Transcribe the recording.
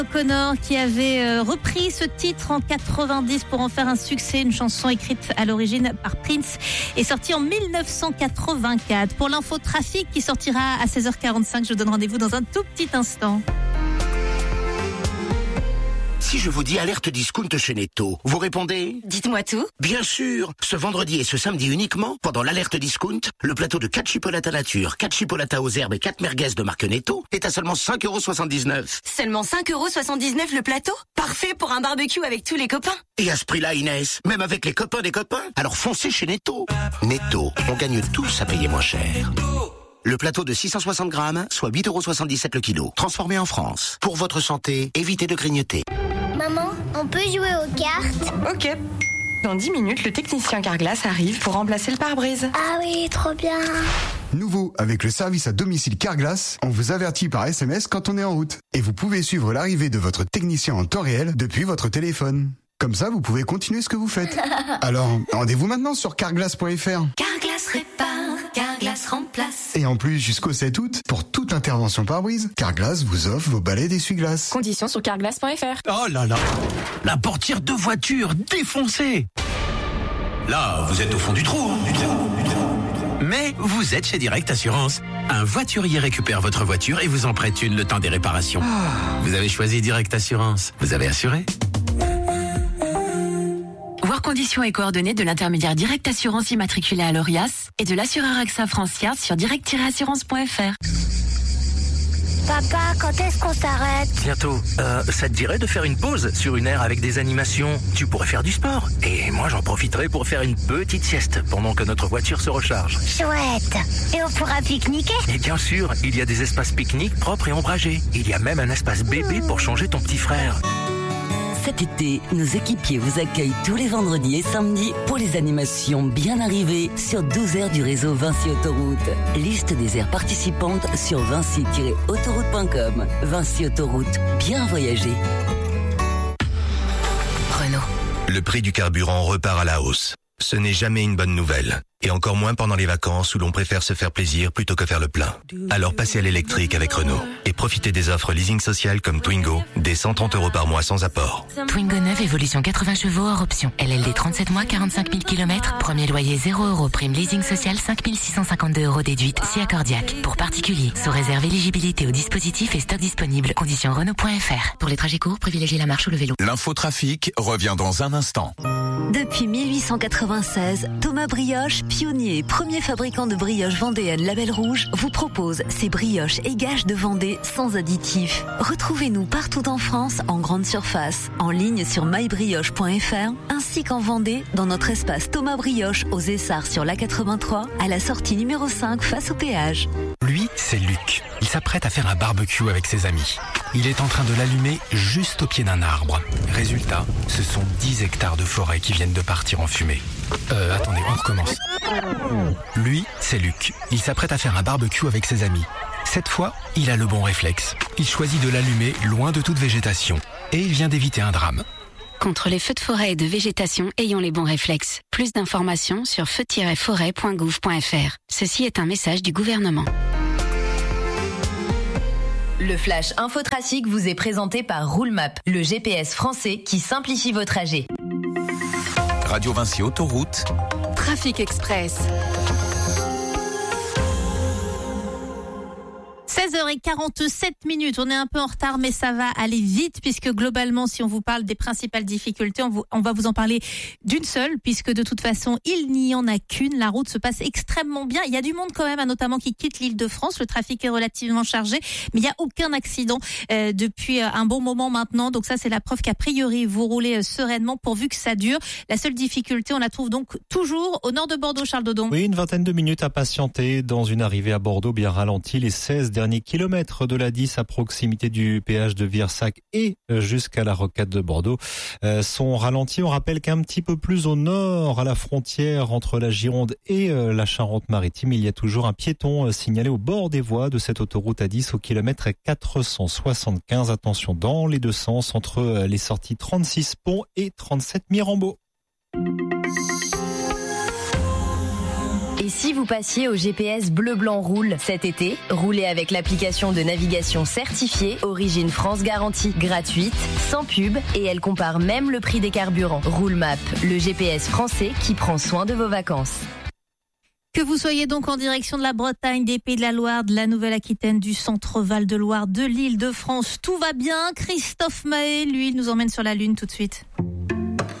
O'Connor qui avait repris ce titre en 90 pour en faire un succès, une chanson écrite à l'origine par Prince et sortie en 1984. Pour l'infotrafic qui sortira à 16h45, je vous donne rendez-vous dans un tout petit instant. Si je vous dis alerte discount chez Netto, vous répondez ? Dites-moi tout. Bien sûr. Ce vendredi et ce samedi uniquement, pendant l'alerte discount, le plateau de 4 chipolatas nature, 4 chipolatas aux herbes et 4 merguez de marque Netto est à seulement 5,79 €. Seulement 5,79 € le plateau ? Parfait pour un barbecue avec tous les copains. Et à ce prix-là, Inès, même avec les copains des copains. Alors foncez chez Netto. Netto, on gagne tous à payer moins cher. Le plateau de 660 grammes, soit 8,77 € le kilo. Transformé en France. Pour votre santé, évitez de grignoter. Maman, on peut jouer aux cartes ? Ok. Dans 10 minutes, le technicien Carglass arrive pour remplacer le pare-brise. Ah oui, trop bien. Nouveau, avec le service à domicile Carglass, on vous avertit par SMS quand on est en route. Et vous pouvez suivre l'arrivée de votre technicien en temps réel depuis votre téléphone. Comme ça, vous pouvez continuer ce que vous faites. Alors, rendez-vous maintenant sur carglass.fr. Carglass répare, Carglass remplace. Et en plus, jusqu'au 7 août, pour toute intervention pare-brise, Carglass vous offre vos balais d'essuie-glace. Conditions sur carglass.fr. Oh là là, la portière de voiture défoncée. Là, vous êtes au fond du trou, Mais vous êtes chez Direct Assurance. Un voiturier récupère votre voiture et vous en prête une le temps des réparations. Vous avez choisi Direct Assurance. Vous avez assuré. Voir conditions et coordonnées de l'intermédiaire Direct Assurance immatriculé à l'ORIAS et de l'assureur AXA Francia sur direct-assurance.fr. Papa, quand est-ce qu'on s'arrête ? Bientôt. Ça te dirait de faire une pause sur une aire avec des animations ? Tu pourrais faire du sport. Et moi, j'en profiterai pour faire une petite sieste pendant que notre voiture se recharge. Chouette. Et on pourra pique-niquer ? Et bien sûr, il y a des espaces pique-nique propres et ombragés. Il y a même un espace bébé pour changer ton petit frère. Cet été, nos équipiers vous accueillent tous les vendredis et samedis pour les animations bien arrivées sur 12 aires du réseau Vinci Autoroute. Liste des aires participantes sur vinci-autoroute.com. Vinci Autoroute, bien voyager. Renault. Le prix du carburant repart à la hausse. Ce n'est jamais une bonne nouvelle. Et encore moins pendant les vacances où l'on préfère se faire plaisir plutôt que faire le plein. Alors passez à l'électrique avec Renault et profitez des offres leasing social comme Twingo, dès 130 € par mois sans apport. Twingo 9, évolution 80 chevaux hors option. LLD 37 mois, 45 000 km. Premier loyer 0 €. Prime leasing social 5 652 € déduite si accordiaque. Pour particuliers, sous réserve éligibilité au dispositif et stock disponible. Conditions Renault.fr. Pour les trajets courts, privilégiez la marche ou le vélo. L'infotrafic revient dans un instant. Depuis 1896, Thomas Brioche, pionnier et premier fabricant de brioches vendéennes Label Rouge, vous propose ses brioches et gages de Vendée sans additifs. Retrouvez-nous partout en France en grande surface, en ligne sur mybrioche.fr, ainsi qu'en Vendée dans notre espace Thomas Brioche aux Essarts sur l'A83, à la sortie numéro 5 face au péage. Lui, c'est Luc. Il s'apprête à faire un barbecue avec ses amis. Il est en train de l'allumer juste au pied d'un arbre. Résultat, ce sont 10 hectares de forêt qui viennent de partir en fumée. Attendez, on recommence. Lui, c'est Luc. Il s'apprête à faire un barbecue avec ses amis. Cette fois, il a le bon réflexe. Il choisit de l'allumer loin de toute végétation. Et il vient d'éviter un drame. Contre les feux de forêt et de végétation, ayons les bons réflexes. Plus d'informations sur feu-forêt.gouv.fr. Ceci est un message du gouvernement. Le Flash Infotrafic vous est présenté par Roulemap, le GPS français qui simplifie vos trajets. Radio Vinci Autoroute. Trafic Express. 16h47, on est un peu en retard mais ça va aller vite puisque globalement si on vous parle des principales difficultés, on va vous en parler d'une seule puisque de toute façon il n'y en a qu'une, la route se passe extrêmement bien, il y a du monde quand même notamment qui quitte l'Île-de-France, le trafic est relativement chargé mais il n'y a aucun accident depuis un bon moment maintenant, donc ça c'est la preuve qu'a priori vous roulez sereinement pourvu que ça dure. La seule difficulté on la trouve donc toujours au nord de Bordeaux, Charles Dodon. Oui, une vingtaine de minutes à patienter dans une arrivée à Bordeaux bien ralentie, les 16 derniers kilomètres de la 10 à proximité du péage de Virsac et jusqu'à la rocade de Bordeaux sont ralentis. On rappelle qu'un petit peu plus au nord, à la frontière entre la Gironde et la Charente-Maritime, il y a toujours un piéton signalé au bord des voies de cette autoroute A10 au kilomètre 475. Attention dans les deux sens entre les sorties 36 Pont et 37 Mirambeau. Et si vous passiez au GPS Bleu Blanc Roule cet été? Roulez avec l'application de navigation certifiée Origine France Garantie, gratuite, sans pub, et elle compare même le prix des carburants. Roulemap, le GPS français qui prend soin de vos vacances. Que vous soyez donc en direction de la Bretagne, des Pays de la Loire, de la Nouvelle-Aquitaine, du centre Val-de-Loire, de l'Île-de-France, tout va bien. Christophe Mahé, lui, il nous emmène sur la Lune tout de suite.